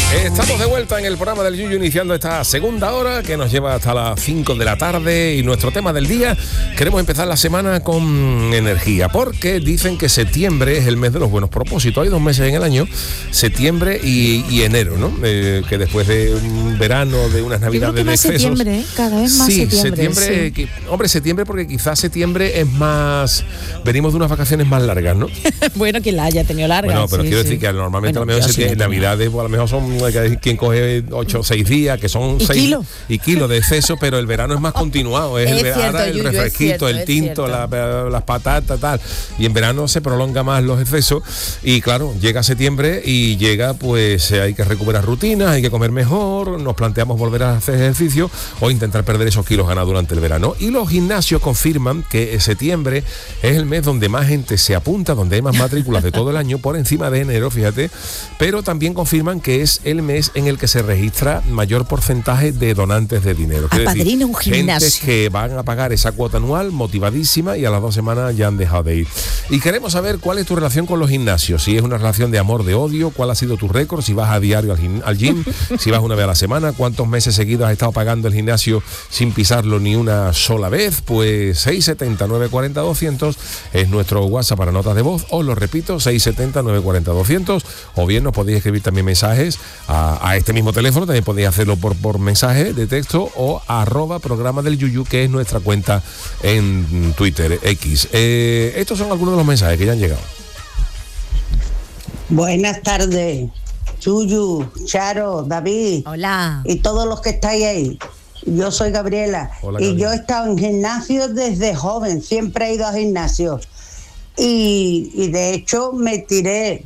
Estamos de vuelta en el programa del Yuyu, iniciando esta segunda hora que nos lleva hasta las 5 de la tarde, y nuestro tema del día, queremos empezar la semana con energía, porque dicen que septiembre es el mes de los buenos propósitos. Hay 2 meses en el año, septiembre y enero, ¿no? Que después de un verano, de unas navidades de excesos. Septiembre, cada vez más septiembre. Sí. Hombre, septiembre, porque quizás septiembre es más... Venimos de unas vacaciones más largas, ¿no? Bueno, quien la haya tenido larga. Bueno, pero quiero decir que normalmente, bueno, a lo mejor navidades, pues a lo mejor son quien coge 8 o 6 días, que son 6 kilos de exceso, pero el verano es más continuado, es el verano, ahora el refresquito, el tinto, las patatas, tal, y en verano se prolonga más los excesos, y claro, llega septiembre y llega, pues hay que recuperar rutinas, hay que comer mejor, nos planteamos volver a hacer ejercicio o intentar perder esos kilos ganados durante el verano, y los gimnasios confirman que septiembre es el mes donde más gente se apunta, donde hay más matrículas de todo el año, por encima de enero, fíjate, pero también confirman que es el mes en el que se registra mayor porcentaje de donantes de dinero. Apadrina un gimnasio. Gente que van a pagar esa cuota anual motivadísima y a las 2 semanas ya han dejado de ir. Y queremos saber cuál es tu relación con los gimnasios, si es una relación de amor, de odio, cuál ha sido tu récord, si vas a diario al gym, si vas una vez a la semana, cuántos meses seguidos has estado pagando el gimnasio sin pisarlo ni una sola vez. Pues 670-940-200 es nuestro WhatsApp para notas de voz, os lo repito, 670-940-200, o bien nos podéis escribir también mensajes a este mismo teléfono, también podéis hacerlo por mensaje de texto o @programa del Yuyu, que es nuestra cuenta en Twitter, X. Estos son algunos de los mensajes que ya han llegado. Buenas tardes, Yuyu, Charo, David. Hola. Y todos los que estáis ahí. Yo soy Gabriela. Hola, y Gabriela. yo he estado en gimnasio desde joven, siempre he ido a gimnasio. Y de hecho me tiré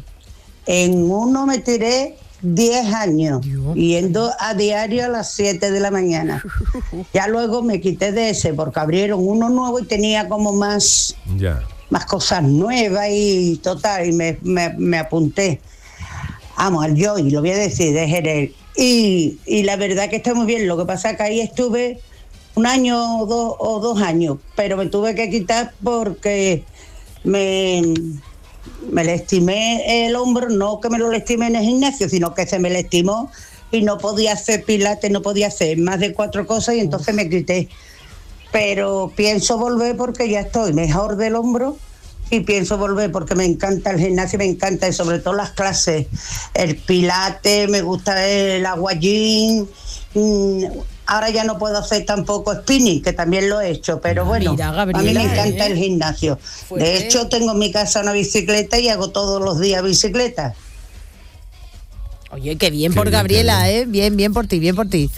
10 años, yendo a diario a las 7 de la mañana. Ya luego me quité de ese porque abrieron uno nuevo y tenía como más cosas nuevas y total, y me apunté. Vamos, al Joy, lo voy a decir, de Jerez. Y la verdad que está muy bien. Lo que pasa es que ahí estuve 1 año o 2 años, pero me tuve que quitar porque me lastimé el hombro, no que me lo lastimé en el gimnasio, sino que se me lastimó y no podía hacer pilates, no podía hacer más de 4 cosas y entonces me quité. Pero pienso volver porque ya estoy mejor del hombro y pienso volver porque me encanta el gimnasio, me encanta, y sobre todo las clases, el pilates, me gusta el agua gym. Ahora ya no puedo hacer tampoco spinning, que también lo he hecho, pero bueno, mira, Gabriela, a mí me encanta el gimnasio. De hecho, tengo en mi casa una bicicleta y hago todos los días bicicleta. Oye, qué bien por Gabriela, ¿eh? Bien por ti, bien por ti.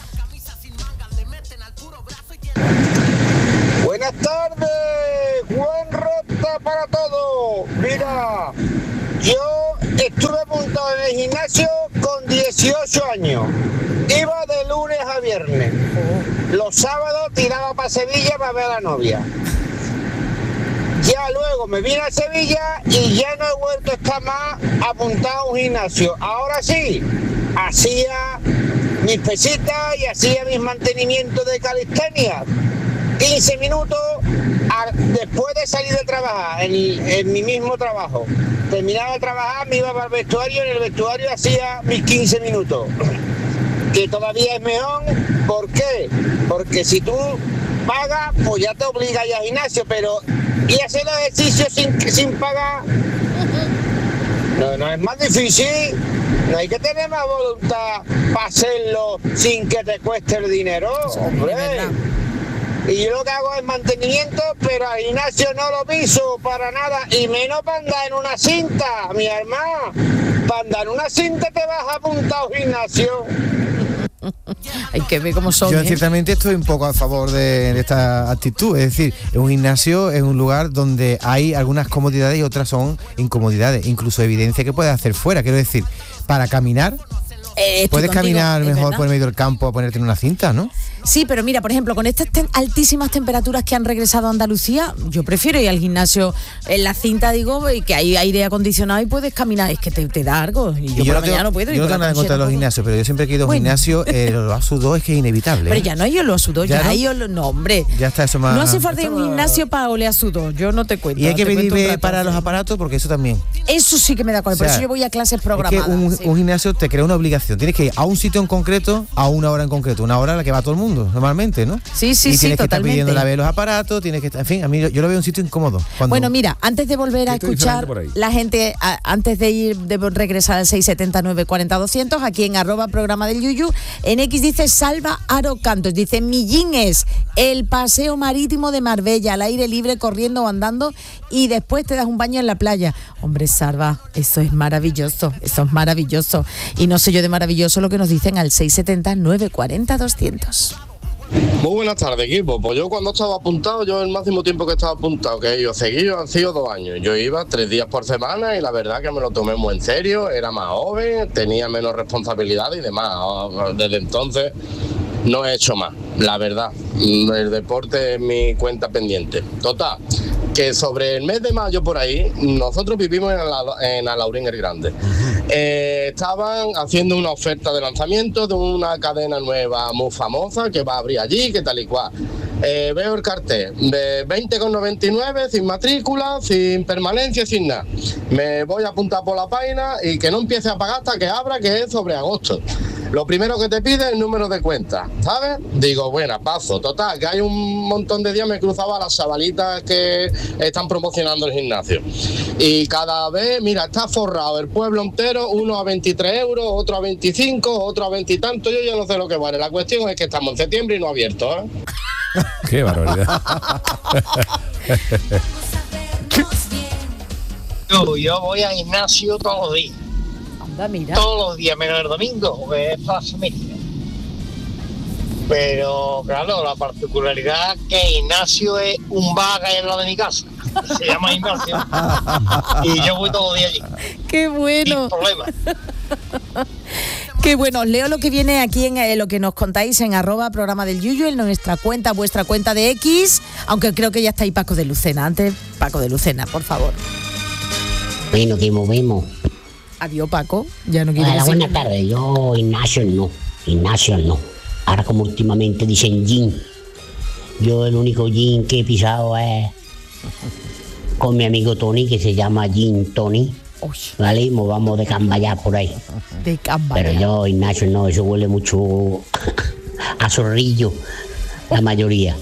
Buenas tardes, buen rota para todos. Mira, yo estuve apuntado en el gimnasio con 18 años. Iba de lunes a viernes. Los sábados tiraba para Sevilla para ver a la novia. Ya luego me vine a Sevilla y ya no he vuelto a estar más apuntado a un gimnasio. Ahora sí, hacía mis pesitas y hacía mis mantenimientos de calistenia. 15 minutos después de salir de trabajar, en mi mismo trabajo. Terminaba de trabajar, me iba para el vestuario, en el vestuario hacía mis 15 minutos. Que todavía es mejor. ¿Por qué? Porque si tú pagas, pues ya te obliga a ir al gimnasio, pero y hacer el ejercicio sin pagar no es más difícil. No hay que tener más voluntad para hacerlo sin que te cueste el dinero, hombre. Y yo lo que hago es mantenimiento, pero al gimnasio no lo piso para nada, y menos para andar en una cinta, mi hermano. Para andar en una cinta te vas a apuntar al gimnasio. Hay que ver cómo son. Yo ciertamente estoy un poco a favor de esta actitud. Es decir, un gimnasio es un lugar donde hay algunas comodidades y otras son incomodidades, incluso evidencia que puedes hacer fuera. Quiero decir, para caminar, puedes caminar mejor por el medio del campo a ponerte en una cinta, ¿no? Sí, pero mira, por ejemplo, con estas altísimas temperaturas que han regresado a Andalucía, yo prefiero ir al gimnasio en la cinta, digo, y que hay aire acondicionado y puedes caminar. Es que te da algo. Y yo por la mañana no puedo. Yo no tengo nada en contra de los gimnasios, pero yo siempre que he ido a un gimnasio, lo sudó es que es inevitable. Pero ya no hay olor a sudor, ya hay olor. No, hombre. Ya está eso más. No hace falta un gimnasio para oler a sudor, yo no te cuento. Y hay que pedir para los aparatos, porque eso también. Eso sí que me da cuenta, por eso yo voy a clases programadas. Es que un gimnasio te crea una obligación. Tienes que ir a un sitio en concreto, a una hora en concreto. Una hora a la que va todo el mundo, normalmente, ¿no? Sí, y tienes que estar totalmente. pidiendo la vez los aparatos, tienes que estar, en fin, a mí yo lo veo un sitio incómodo. Bueno, mira, antes de volver a escuchar la gente, antes de regresar al 679 40 200, aquí en @programa del Yuyu, en X dice Salva Aro Cantos, dice Millín es el paseo marítimo de Marbella, al aire libre, corriendo o andando, y después te das un baño en la playa. Hombre, Salva, eso es maravilloso. Y no sé yo de maravilloso lo que nos dicen al 679 40 200. Muy buenas tardes, equipo. Pues yo cuando estaba apuntado, el máximo tiempo que estaba apuntado, que yo seguido, han sido 2 años. Yo iba 3 días por semana y la verdad que me lo tomé muy en serio, era más joven, tenía menos responsabilidad y demás. Desde entonces no he hecho más, la verdad. El deporte es mi cuenta pendiente. Total, que sobre el mes de mayo por ahí, nosotros vivimos en Alhaurín el Grande. Estaban haciendo una oferta de lanzamiento de una cadena nueva muy famosa que va a abrir allí, que tal y cual. Veo el cartel de 20,99, sin matrícula, sin permanencia, sin nada. Me voy a apuntar por la página y que no empiece a pagar hasta que abra, que es sobre agosto. Lo primero que te pide es el número de cuenta, ¿sabes? Digo, bueno, paso. Total, que hay un montón de días me cruzaba a las chavalitas que están promocionando el gimnasio. Y cada vez, mira, está forrado el pueblo entero, uno a 23 euros, otro a 25, otro a 20 y tanto. Yo ya no sé lo que vale. La cuestión es que estamos en septiembre y no abierto, ¿eh? Qué barbaridad. Yo voy al gimnasio todos los días. Mira. Todos los días, menos el domingo, porque es para la familia. Pero claro, la particularidad es que el gimnasio es un bar que hay en lado de mi casa. Se llama gimnasio. Y yo voy todos los días allí. ¡Qué bueno! Sin problema. Qué bueno, os leo lo que viene aquí en lo que nos contáis en @programa del Yuyu, en nuestra cuenta, vuestra cuenta de X, aunque creo que ya está ahí Paco de Lucena. Antes, Paco de Lucena, por favor. Bueno, que movemos. Adiós, Paco. Ya no quiero decir. Buenas tardes. Yo gimnasio no. Ahora como últimamente dicen gym. Yo el único gym que he pisado es con mi amigo Tony, que se llama Gym Tony. ¿Vale? Y nos vamos de cambayá por ahí. De cambayá. Pero yo gimnasio no, eso huele mucho a zorrillo, la mayoría.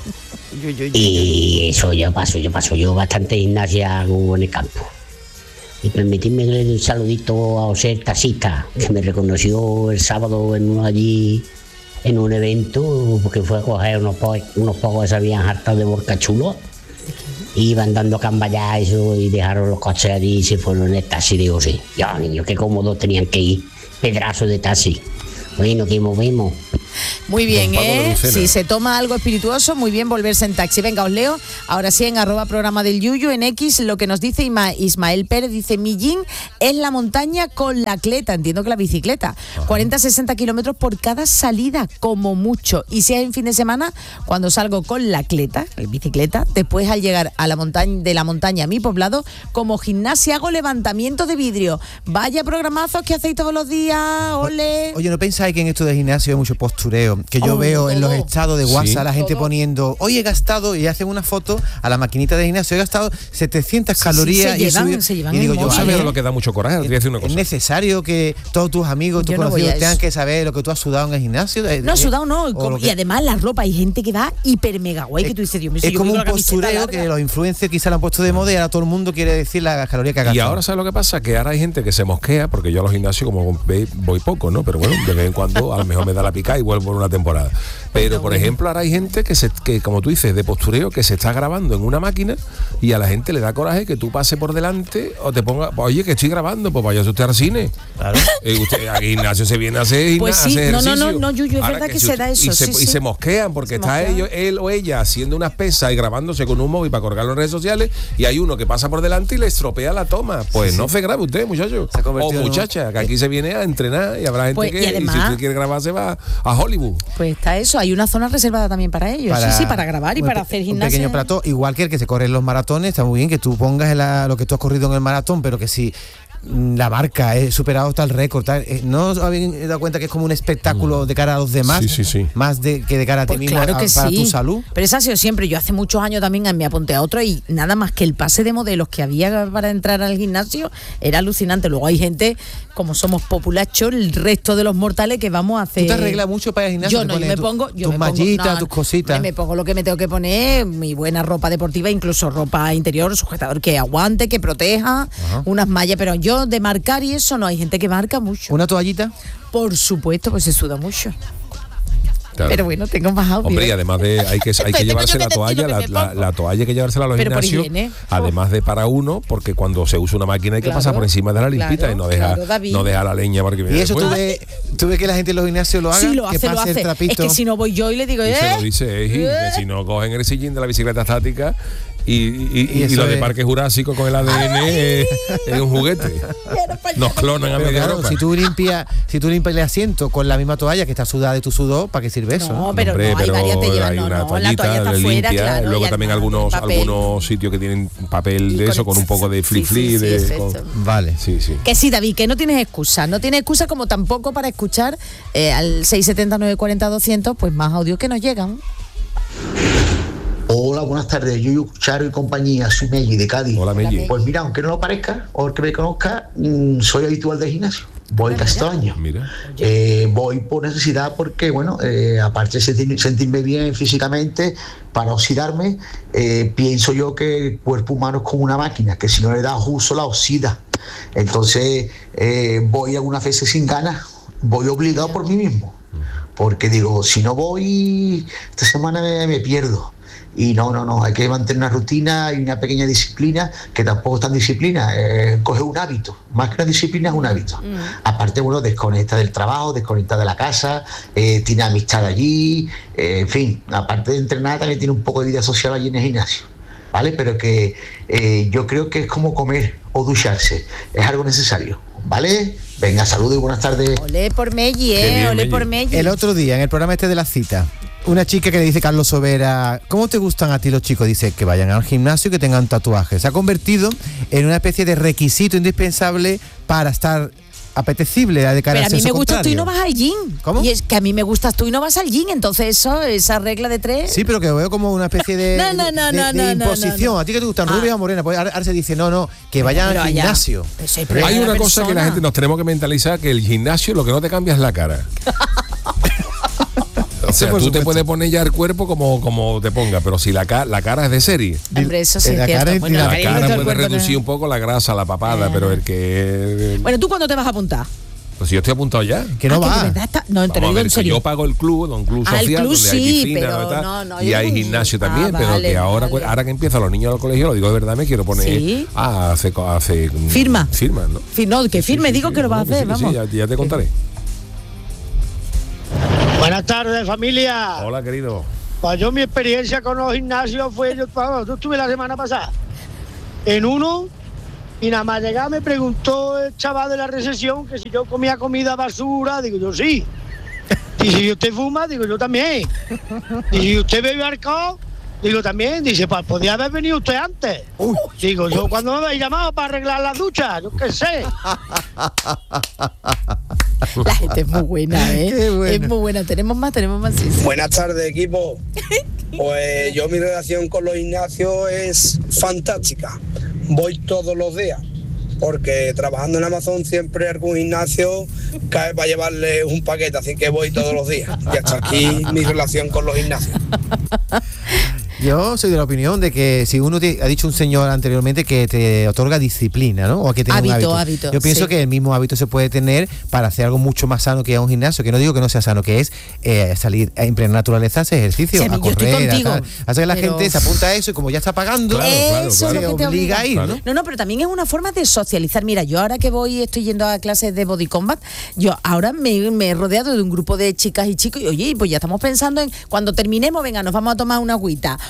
Y eso yo paso bastante gimnasia hago en el campo. Y permitidme un saludito a José el taxista, que me reconoció el sábado allí en un evento, porque fue a coger unos pocos que se habían hartado de borcachulo. Iban dando camballá eso y dejaron los coches allí y se fueron en el taxi de José. Ya, niños, qué cómodos tenían que ir, pedazo de taxi. Bueno, que movemos. Muy bien, si se toma algo espirituoso, muy bien volverse en taxi. Venga, os leo, ahora sí, en @programa del Yuyu, en X, lo que nos dice Ismael Pérez, dice, Millín es la montaña con la cleta, entiendo que la bicicleta, 40-60 kilómetros por cada salida, como mucho. Y si es en fin de semana, cuando salgo con la cleta, la bicicleta, después al llegar a la montaña a mi poblado, como gimnasia hago levantamiento de vidrio. Vaya programazos que hacéis todos los días, ole. Oye, ¿no pensáis que en esto de gimnasio hay mucho postureo? Que yo veo en los estados de WhatsApp la gente poniendo, hoy he gastado, y hacen una foto a la maquinita de gimnasio, he gastado 700 calorías se llevan y digo yo, a ver, lo que da mucho coraje, te voy a decir una cosa. ¿Es necesario que todos tus amigos, tus conocidos tengan que saber lo que tú has sudado en el gimnasio? No, sudado no, y además la ropa, hay gente que va hiper mega guay, que tú dices, Dios mío, es como un postureo que los influencers quizá lo han puesto de moda y ahora todo el mundo quiere decir la caloría que ha gastado. Y ahora, ¿sabes lo que pasa? Que ahora hay gente que se mosquea, porque yo a los gimnasios, como veis, voy poco, ¿no? Pero bueno, de vez en cuando a lo mejor me da la pica y vuelvo por una temporada. Pero, por ejemplo, ahora hay gente que, como tú dices, de postureo, que se está grabando en una máquina y a la gente le da coraje que tú pases por delante o te pongas, oye, que estoy grabando, pues vaya usted al cine. Claro. Usted, a Ignacio se viene a hacer, pues sí, hacer ejercicio. No, Yuyu, es verdad que se da eso. Y se mosquean porque está él o ella haciendo unas pesas y grabándose con un móvil para colgarlo en redes sociales y hay uno que pasa por delante y le estropea la toma. Pues no se grabe usted, muchacho. O muchacha, que aquí se viene a entrenar y habrá gente que, además, y si usted quiere grabar, se va a Hollywood. show. Pues está eso, hay una zona reservada también para ellos, para grabar y para hacer gimnasia. Un pequeño plató, igual que el que se corre en los maratones, está muy bien que tú pongas lo que tú has corrido en el maratón, pero que si la marca superado hasta el récord, ¿no os habéis dado cuenta que es como un espectáculo de cara a los demás? Sí. Más que de cara a ti mismo, claro que para tu salud. Pero eso ha sido siempre. Yo hace muchos años también me apunté a otro y nada más que el pase de modelos que había para entrar al gimnasio era alucinante. Luego hay gente, como somos populachos, el resto de los mortales que vamos a hacer. ¿Tú te arreglas mucho para ir al gimnasio? Yo no, yo me pongo tus mallitas, tus cositas. Me pongo lo que me tengo que poner, mi buena ropa deportiva, incluso ropa interior, sujetador que aguante, que proteja, unas mallas, pero yo de marcar y eso no, hay gente que marca mucho. ¿Una toallita? Por supuesto, pues se suda mucho. Claro. Pero bueno, tengo más audio. Hombre, y además hay que llevarse la toalla, la toalla hay que llevársela a los gimnasios, además de para uno, porque cuando se usa una máquina hay que pasar por encima de la limpita y no deja la leña para que viene. Y eso tú ves que la gente en los gimnasios lo haga, sí, lo hace. El trapito. Es que si no voy yo y le digo, se lo dice, que si no cogen el sillín de la bicicleta estática y lo de Parque Jurásico con el ADN es un juguete. Nos clonan a media ropa. Si tú limpias el asiento con la misma toalla que está sudada de tu sudor, ¿para qué sirve eso? No, pero hay varias te llevan, una toallita, la toalla está fuera, claro. Luego también algunos sitios que tienen papel de eso con un poco de fli-fli. Vale. Sí. Que sí, David, que no tienes excusa. No tienes excusa como tampoco para escuchar al 670 940 200, pues más audios que nos llegan. Hola, buenas tardes, yo Charo y compañía, soy Melli de Cádiz. Hola, Melli. Pues mira, aunque no lo parezca, o el que me conozca, soy habitual del gimnasio. Voy casi todo el año. Mira. Voy por necesidad porque, bueno, aparte de sentirme bien físicamente, para oxidarme, pienso yo que el cuerpo humano es como una máquina, que si no le das uso la oxida. Entonces, voy algunas veces sin ganas, voy obligado por mí mismo. Porque digo, si no voy, esta semana me pierdo. Y no, hay que mantener una rutina y una pequeña disciplina, que tampoco es tan disciplina, coge un hábito, más que una disciplina es un hábito. Aparte, bueno, desconecta del trabajo, desconecta de la casa, tiene amistad allí, en fin, aparte de entrenar también tiene un poco de vida social allí en el gimnasio, ¿vale? Pero que yo creo que es como comer o ducharse, es algo necesario, ¿vale? Venga, saludos y buenas tardes. Olé por Melli, olé por Melli. El otro día, en el programa de la cita, una chica que le dice Carlos Sobera, ¿cómo te gustan a ti los chicos? Dice que vayan al gimnasio y que tengan tatuajes. Se ha convertido en una especie de requisito indispensable para estar apetecible de cara al sexo contrario. Pero a mí me gustas tú y no vas al gym. ¿Cómo? Y es que a mí me gustas tú y no vas al gym, entonces esa regla de 3. Sí, pero que lo veo como una especie de imposición. ¿A ti que te gustan rubias o morenas? Pues ahora se dice, no, que vayan al gimnasio. Pero hay una cosa que la gente nos tenemos que mentalizar, que el gimnasio lo que no te cambia es la cara. O sea, tú te puedes poner ya el cuerpo como te ponga, pero si la cara es de serie. Hombre, eso sí la cara puede reducir un poco la grasa, la papada, pero el que... Bueno, ¿tú cuándo te vas a apuntar? Pues si yo estoy apuntado ya. Que no va. No, te lo digo en serio. Yo pago el club social, donde hay piscina, y hay gimnasio también, pero que ahora que empiezan los niños al colegio, lo digo de verdad, me quiero poner hace firma, ¿no? No, que firme, digo que lo vas a hacer, vamos. Sí, ya te contaré. Buenas tardes, familia. Hola, querido. Pues yo mi experiencia con los gimnasios fue, yo estuve la semana pasada en uno y nada más llegar me preguntó el chaval de la recepción que si yo comía comida basura, digo yo sí. Y si usted fuma, digo yo también. Y si usted bebe alcohol, digo también. Dice, pues podía haber venido usted antes. Digo yo, cuando me habéis llamado para arreglar las duchas, yo qué sé. La gente es muy buena, ¿eh? Bueno. Es muy buena. Tenemos más. Sí. Buenas tardes, equipo. Pues yo mi relación con los gimnasios es fantástica. Voy todos los días, porque trabajando en Amazon siempre algún gimnasio cae para llevarle un paquete, así que voy todos los días. Y hasta aquí mi relación con los gimnasios. Yo soy de la opinión de que si uno ha dicho un señor anteriormente que te otorga disciplina, ¿no? O que tiene un hábito. Yo pienso que el mismo hábito se puede tener para hacer algo mucho más sano que ir a un gimnasio, que no digo que no sea sano, que es salir en plena naturaleza, hacer ejercicio, a correr, hace que la gente se apunta a eso y como ya está pagando, se obliga a ir, ¿no? No, pero también es una forma de socializar. Mira, yo ahora que estoy yendo a clases de Body Combat, yo ahora me he rodeado de un grupo de chicas y chicos y oye, pues ya estamos pensando en cuando terminemos, venga, nos vamos a tomar una agüita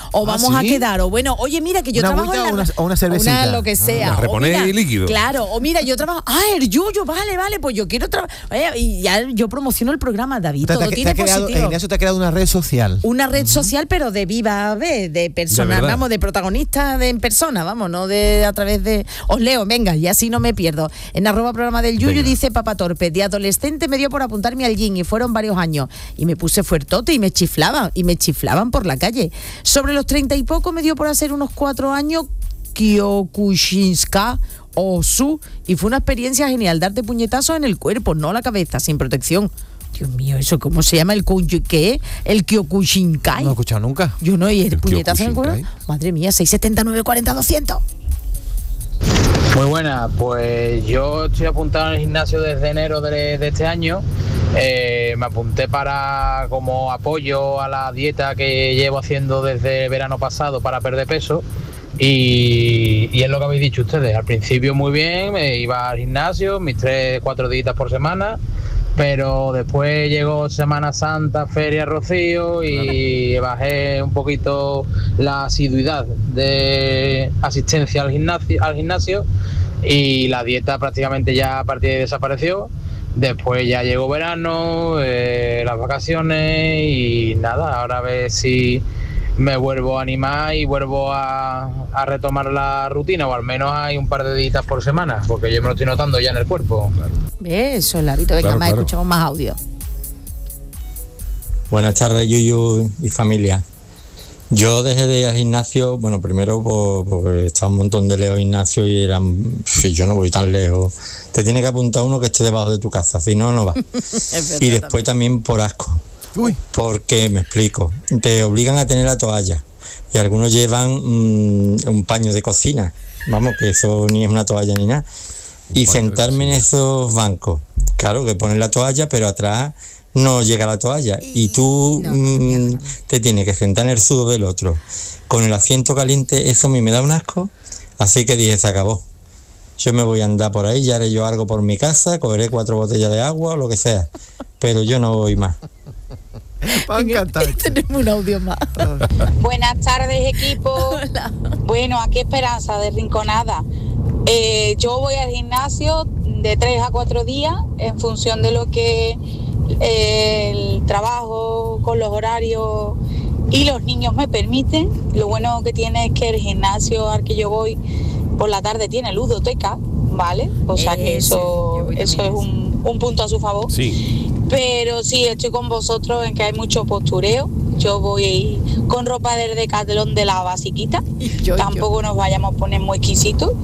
o vamos a quedar, o bueno, oye, mira que yo trabajo en una cervecita. Lo que sea. Reponer líquido. Claro, o mira, yo trabajo, el Yuyu, vale, pues yo quiero trabajar. Y ya yo promociono el programa, David, todo tiene positivo. Ignacio te ha creado una red social. Una red social, pero de viva vez, de personas, vamos, de protagonistas en persona, vamos, no de a través de... Os leo, venga, y así no me pierdo. En @programa del Yuyu dice Papa Torpe, de adolescente me dio por apuntarme al gym y fueron varios años. Y me puse fuertote y me chiflaban por la calle. Sobre los 30 y poco me dio por hacer unos 4 años Kyokushinska Osu y fue una experiencia genial, darte puñetazos en el cuerpo, no la cabeza, sin protección. Dios mío, ¿eso cómo se llama? ¿Qué? ¿El Kyokushinkai? No he escuchado nunca. Yo no, ¿y el puñetazo en el cuerpo? Madre mía, 679 40 200. Muy buena, pues yo estoy apuntado en el gimnasio desde enero de este año. Me apunté para como apoyo a la dieta que llevo haciendo desde el verano pasado para perder peso. Y es lo que habéis dicho ustedes. Al principio muy bien, me iba al gimnasio, mis 3-4 días por semana, pero después llegó Semana Santa, Feria Rocío y bajé un poquito la asiduidad de asistencia al gimnasio y la dieta prácticamente ya a partir de ahí desapareció. Después ya llegó verano, las vacaciones y nada, ahora a ver si me vuelvo a animar y vuelvo a retomar la rutina, o al menos hay un par de días por semana, porque yo me lo estoy notando ya en el cuerpo. Eso, el hábito de que más escuchamos más audio. Buenas tardes, Yuyu y familia. Yo dejé de ir al gimnasio, bueno, primero porque estaba un montón de lejos gimnasio y yo no voy tan lejos. Te tiene que apuntar uno que esté debajo de tu casa, si no, no va. Y después también por asco. Porque, me explico, te obligan a tener la toalla y algunos llevan un paño de cocina, vamos, que eso ni es una toalla ni nada, y sentarme en esos bancos, claro, que ponen la toalla pero atrás no llega la toalla y tú te tienes que sentar en el sudo del otro con el asiento caliente. Eso a mí me da un asco, así que dije, se acabó, yo me voy a andar por ahí, ya haré yo algo por mi casa, cogeré 4 botellas de agua o lo que sea, pero yo no voy más. Tenemos un audio más. Buenas tardes, equipo. Hola. Bueno, aquí Esperanza de Rinconada. Yo voy al gimnasio de 3 a 4 días en función de lo que el trabajo con los horarios y los niños me permiten. Lo bueno que tiene es que el gimnasio al que yo voy por la tarde tiene ludoteca, ¿vale? O sea que eso es un punto a su favor. Sí. Pero sí, estoy con vosotros en que hay mucho postureo. Yo voy con ropa del Decathlon de la basiquita. Tampoco nos vayamos a poner muy exquisitos.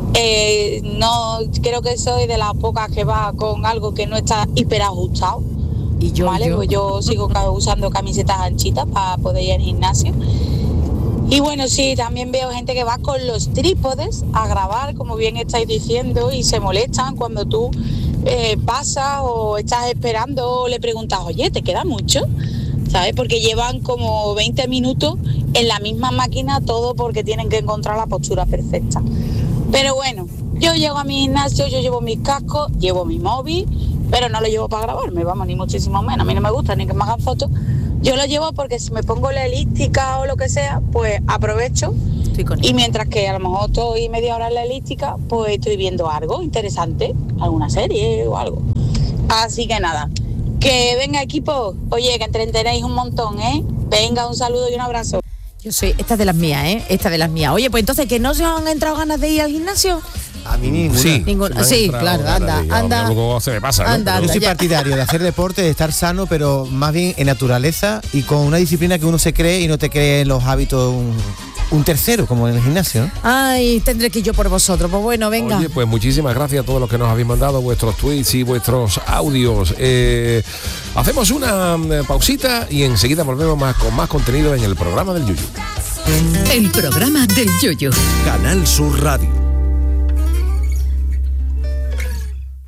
No, creo que soy de las pocas que va con algo que no está hiperajustado. ¿Vale? Pues yo sigo usando camisetas anchitas para poder ir al gimnasio. Y bueno, sí, también veo gente que va con los trípodes a grabar, como bien estáis diciendo, y se molestan cuando tú pasas o estás esperando o le preguntas, oye, ¿te queda mucho? ¿Sabes? Porque llevan como 20 minutos en la misma máquina, todo porque tienen que encontrar la postura perfecta. Pero bueno, yo llego a mi gimnasio, yo llevo mis cascos, llevo mi móvil, pero no lo llevo para grabarme, vamos, ni muchísimo menos. A mí no me gusta ni que me hagan fotos. Yo lo llevo porque si me pongo la elíptica o lo que sea, pues aprovecho. Y mientras que a lo mejor estoy media hora en la elíptica, pues estoy viendo algo interesante, alguna serie o algo. Así que nada, que venga equipo, oye, que entretenéis un montón, ¿eh? Venga, un saludo y un abrazo. Esta es de las mías, ¿eh? Esta de las mías. Oye, pues entonces, ¿que no se han entrado ganas de ir al gimnasio? A mí ninguna. Sí, claro, anda. Luego se me pasa, ¿no? Anda, yo soy partidario de hacer deporte, de estar sano, pero más bien en naturaleza y con una disciplina que uno se cree y no te cree en los hábitos un tercero, como en el gimnasio, ¿no? Ay, tendré que ir yo por vosotros. Pues bueno, venga. Oye, pues muchísimas gracias a todos los que nos habéis mandado vuestros tweets y vuestros audios. Hacemos una pausita y enseguida volvemos con más contenido en el programa del Yuyu. El programa del Yuyu. Canal Sur Radio. ¿Qué pasa?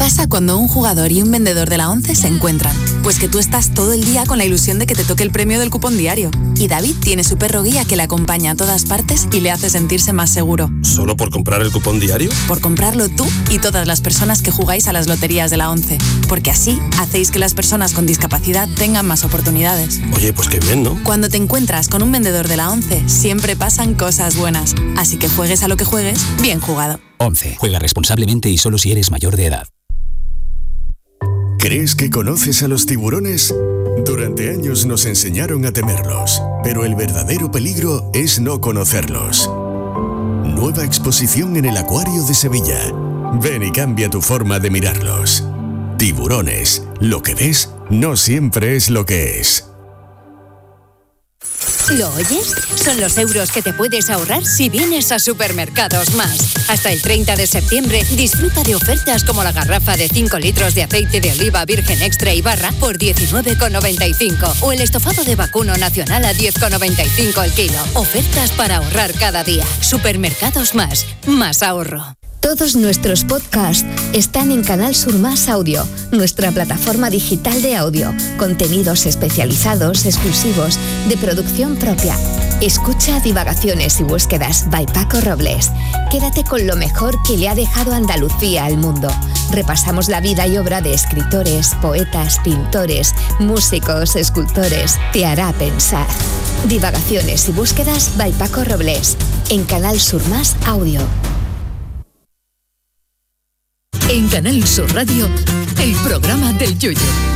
pasa cuando un jugador y un vendedor de la 11 se encuentran? Pues que tú estás todo el día con la ilusión de que te toque el premio del cupón diario. Y David tiene su perro guía que le acompaña a todas partes y le hace sentirse más seguro. ¿Solo por comprar el cupón diario? Por comprarlo tú y todas las personas que jugáis a las loterías de la 11. Porque así hacéis que las personas con discapacidad tengan más oportunidades. Oye, pues qué bien, ¿no? Cuando te encuentras con un vendedor de la 11, siempre pasan cosas buenas. Así que juegues a lo que juegues, bien jugado. 11. Juega responsablemente y solo si eres mayor de edad. ¿Crees que conoces a los tiburones? Durante años nos enseñaron a temerlos, pero el verdadero peligro es no conocerlos. Nueva exposición en el Acuario de Sevilla. Ven y cambia tu forma de mirarlos. Tiburones. Lo que ves no siempre es lo que es. ¿Lo oyes? Son los euros que te puedes ahorrar si vienes a Supermercados Más. Hasta el 30 de septiembre disfruta de ofertas como la garrafa de 5 litros de aceite de oliva virgen extra y barra por 19,95 o el estofado de vacuno nacional a 10,95 el kilo. Ofertas para ahorrar cada día. Supermercados Más. Más ahorro. Todos nuestros podcasts están en Canal Sur Más Audio, nuestra plataforma digital de audio, contenidos especializados, exclusivos, de producción propia. Escucha Divagaciones y Búsquedas by Paco Robles. Quédate con lo mejor que le ha dejado Andalucía al mundo. Repasamos la vida y obra de escritores, poetas, pintores, músicos, escultores. Te hará pensar. Divagaciones y Búsquedas by Paco Robles, en Canal Sur Más Audio. En Canal Sur Radio, el programa del Yoyo.